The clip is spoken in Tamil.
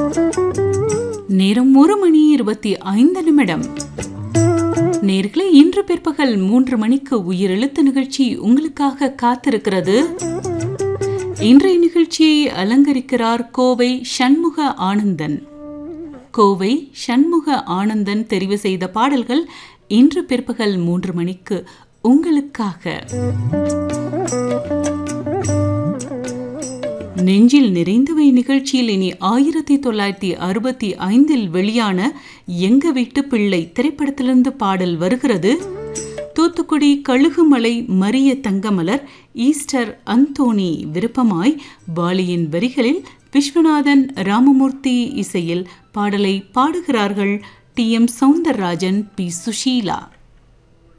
நேரம் 1:25. நேர்களே, இன்று பிற்பகல் 3 மணிக்கு உயிரெழுத்து நிகழ்ச்சி உங்களுக்காக காத்திருக்கிறது. இன்றைய நிகழ்ச்சியை அலங்கரிக்கிறார் கோவை சண்முக ஆனந்தன். கோவை சண்முக ஆனந்தன் தெரிவு செய்த பாடல்கள் இன்று பிற்பகல் 3 மணிக்கு உங்களுக்காக. நெஞ்சில் நிறைந்தவை நிகழ்ச்சியில் இனி 1965 வெளியான எங்க வீட்டு பிள்ளை திரைப்படத்திலிருந்து பாடல் வருகிறது. தூத்துக்குடி கழுகுமலை மரிய தங்கமலர், ஈஸ்டர் அந்தோணி விருப்பமாய் பாலியின் வரிகளில் விஸ்வநாதன் ராமமூர்த்தி இசையில் பாடலை பாடுகிறார்கள் டி.எம். சௌந்தரராஜன், பி. சுஷீலா.